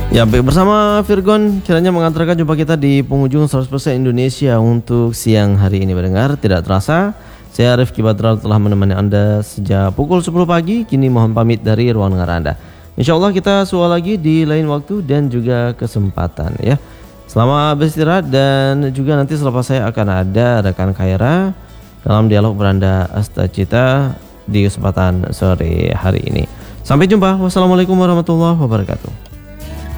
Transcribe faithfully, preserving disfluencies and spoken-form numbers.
Ya, baik, bersama Virgon kiranya mengantarkan jumpa kita di penghujung seratus persen Indonesia untuk siang hari ini. Mendengar tidak terasa, saya Rifki Badral telah menemani Anda sejak pukul sepuluh pagi. Kini mohon pamit dari ruang dengar Anda. Insya Allah kita suah lagi di lain waktu dan juga kesempatan ya. Selamat beristirahat, dan juga nanti selepas saya akan ada rekan Khaira dalam dialog beranda Astagita di kesempatan sore hari ini. Sampai jumpa. Wassalamualaikum warahmatullahi wabarakatuh.